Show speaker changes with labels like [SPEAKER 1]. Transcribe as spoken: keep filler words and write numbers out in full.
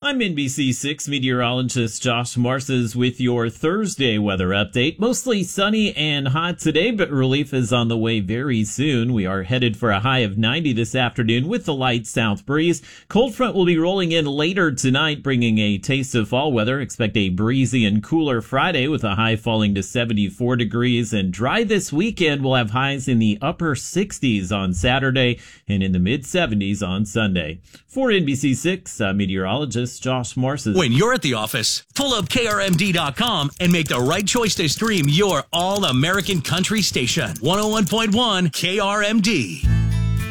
[SPEAKER 1] I'm N B C six meteorologist Josh Marces with your Thursday weather update. Mostly sunny and hot today, but relief is on the way very soon. We are headed for a high of ninety this afternoon with the light south breeze. Cold front will be rolling in later tonight, bringing a taste of fall weather. Expect a breezy and cooler Friday with a high falling to seventy-four degrees. And dry this weekend. We'll have highs in the upper sixties on Saturday and in the mid seventies on Sunday. For N B C six uh, meteorologist Josh Marces.
[SPEAKER 2] When you're at the office, pull up K R M D dot com and make the right choice to stream your all-American country station. one oh one point one K R M D.